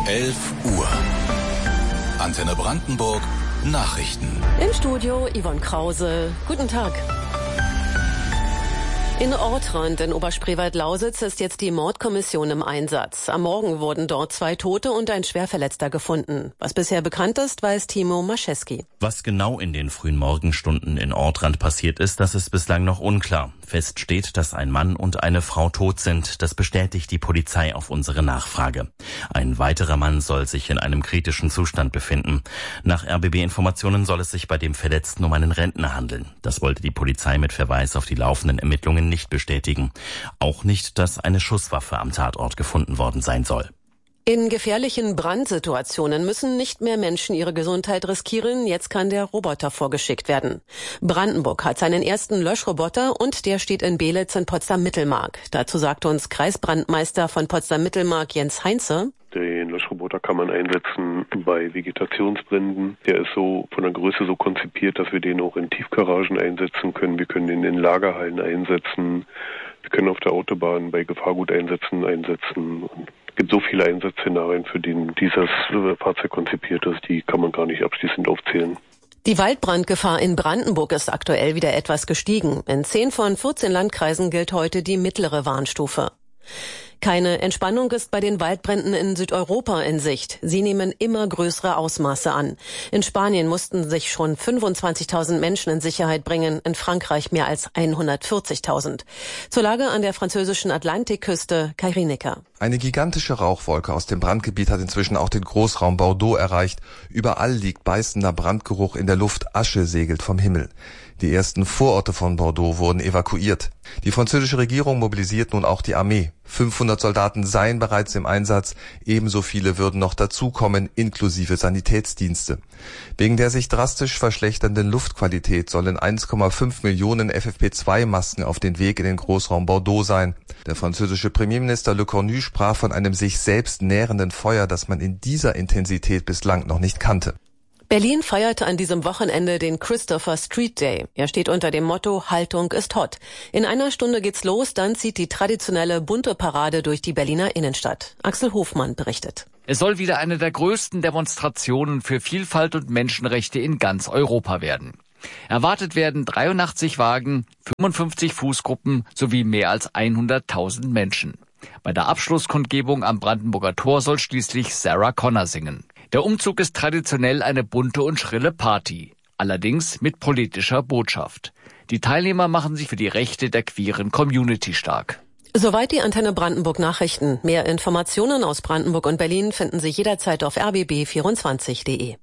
11 Uhr. Antenne Brandenburg, Nachrichten. Im Studio Yvonne Krause. Guten Tag. In Ortrand in Oberspreewald-Lausitz ist jetzt die Mordkommission im Einsatz. Am Morgen wurden dort 2 Tote und ein Schwerverletzter gefunden. Was bisher bekannt ist, weiß Timo Mascheski. Was genau in den frühen Morgenstunden in Ortrand passiert ist, das ist bislang noch unklar. Fest steht, dass ein Mann und eine Frau tot sind. Das bestätigt die Polizei auf unsere Nachfrage. Ein weiterer Mann soll sich in einem kritischen Zustand befinden. Nach RBB-Informationen soll es sich bei dem Verletzten um einen Rentner handeln. Das wollte die Polizei mit Verweis auf die laufenden Ermittlungen nicht bestätigen. Auch nicht, dass eine Schusswaffe am Tatort gefunden worden sein soll. In gefährlichen Brandsituationen müssen nicht mehr Menschen ihre Gesundheit riskieren. Jetzt kann der Roboter vorgeschickt werden. Brandenburg hat seinen ersten Löschroboter und der steht in Beelitz in Potsdam-Mittelmark. Dazu sagt uns Kreisbrandmeister von Potsdam-Mittelmark Jens Heinze. Den Löschroboter kann man einsetzen bei Vegetationsbränden. Der ist so von der Größe so konzipiert, dass wir den auch in Tiefgaragen einsetzen können. Wir können den in Lagerhallen einsetzen. Wir können auf der Autobahn bei Gefahrguteinsätzen einsetzen. Es gibt so viele Einsatzszenarien, für die dieses Fahrzeug konzipiert ist, die kann man gar nicht abschließend aufzählen. Die Waldbrandgefahr in Brandenburg ist aktuell wieder etwas gestiegen. In 10 von 14 Landkreisen gilt heute die mittlere Warnstufe. Keine Entspannung ist bei den Waldbränden in Südeuropa in Sicht. Sie nehmen immer größere Ausmaße an. In Spanien mussten sich schon 25.000 Menschen in Sicherheit bringen, in Frankreich mehr als 140.000. Zur Lage an der französischen Atlantikküste, Kai Rienecker. Eine gigantische Rauchwolke aus dem Brandgebiet hat inzwischen auch den Großraum Bordeaux erreicht. Überall liegt beißender Brandgeruch in der Luft, Asche segelt vom Himmel. Die ersten Vororte von Bordeaux wurden evakuiert. Die französische Regierung mobilisiert nun auch die Armee. 500 Soldaten seien bereits im Einsatz, ebenso viele würden noch dazukommen, inklusive Sanitätsdienste. Wegen der sich drastisch verschlechternden Luftqualität sollen 1,5 Millionen FFP2-Masken auf den Weg in den Großraum Bordeaux sein. Der französische Premierminister Le Cornu sprach von einem sich selbst nährenden Feuer, das man in dieser Intensität bislang noch nicht kannte. Berlin feierte an diesem Wochenende den Christopher Street Day. Er steht unter dem Motto Haltung ist hot. In einer Stunde geht's los, dann zieht die traditionelle bunte Parade durch die Berliner Innenstadt. Axel Hofmann berichtet. Es soll wieder eine der größten Demonstrationen für Vielfalt und Menschenrechte in ganz Europa werden. Erwartet werden 83 Wagen, 55 Fußgruppen sowie mehr als 100.000 Menschen. Bei der Abschlusskundgebung am Brandenburger Tor soll schließlich Sarah Connor singen. Der Umzug ist traditionell eine bunte und schrille Party, allerdings mit politischer Botschaft. Die Teilnehmer machen sich für die Rechte der queeren Community stark. Soweit die Antenne Brandenburg Nachrichten. Mehr Informationen aus Brandenburg und Berlin finden Sie jederzeit auf rbb24.de.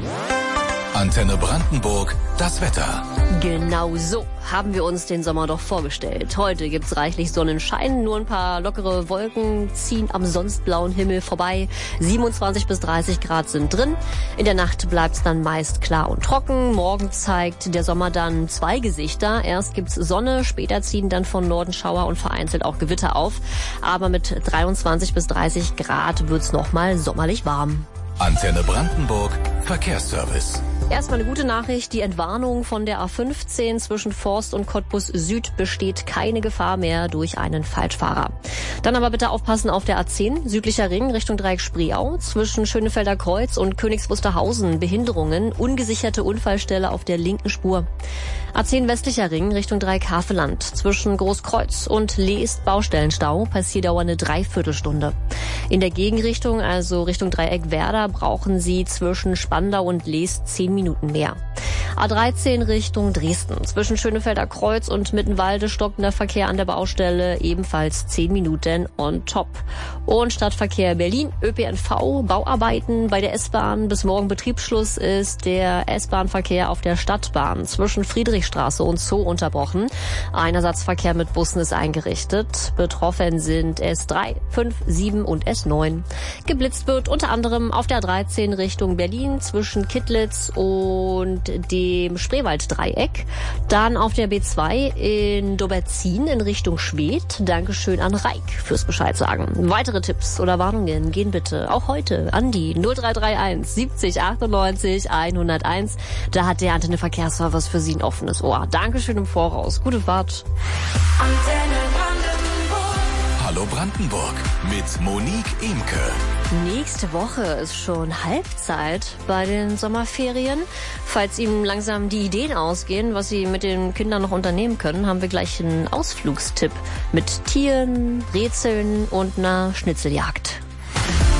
Antenne Brandenburg, das Wetter. Genau so haben wir uns den Sommer doch vorgestellt. Heute gibt's reichlich Sonnenschein, nur ein paar lockere Wolken ziehen am sonst blauen Himmel vorbei. 27 bis 30 Grad sind drin. In der Nacht bleibt's dann meist klar und trocken. Morgen zeigt der Sommer dann 2 Gesichter. Erst gibt's Sonne, später ziehen dann von Norden Schauer und vereinzelt auch Gewitter auf. Aber mit 23 bis 30 Grad wird's nochmal sommerlich warm. Antenne Brandenburg, Verkehrsservice. Erstmal eine gute Nachricht. Die Entwarnung von der A15 zwischen Forst und Cottbus Süd besteht keine Gefahr mehr durch einen Falschfahrer. Dann aber bitte aufpassen auf der A10, südlicher Ring Richtung Dreieck Spreeau. Zwischen Schönefelder Kreuz und Königs Wusterhausen Behinderungen, ungesicherte Unfallstelle auf der linken Spur. A10 westlicher Ring Richtung Dreieck Haveland. Zwischen Großkreuz und Leest Baustellenstau, Passierdauer eine Dreiviertelstunde. In der Gegenrichtung, also Richtung Dreieck Werder, brauchen Sie zwischen Spandau und Leest 10 Minuten mehr. A13 Richtung Dresden. Zwischen Schönefelder Kreuz und Mittenwalde stockender Verkehr an der Baustelle, ebenfalls 10 Minuten on top. Und Stadtverkehr Berlin, ÖPNV, Bauarbeiten bei der S-Bahn. Bis morgen Betriebsschluss ist der S-Bahn-Verkehr auf der Stadtbahn zwischen Friedrichstraße und Zoo unterbrochen. Ein Ersatzverkehr mit Bussen ist eingerichtet. Betroffen sind S3, 5, 7 und S9. Geblitzt wird unter anderem auf der A13 Richtung Berlin zwischen Kittlitz und dem Spreewalddreieck. Dann auf der B2 in Doberzin in Richtung Schwedt. Dankeschön an Reik fürs Bescheid sagen. Weitere Tipps oder Warnungen gehen bitte auch heute an die 0331 70 98 101. Da hat der Antenne Verkehrsservice für Sie ein offenes Ohr. Dankeschön im Voraus. Gute Fahrt. Hallo Brandenburg mit Monique Emke. Nächste Woche ist schon Halbzeit bei den Sommerferien. Falls Ihnen langsam die Ideen ausgehen, was Sie mit den Kindern noch unternehmen können, haben wir gleich einen Ausflugstipp mit Tieren, Rätseln und einer Schnitzeljagd.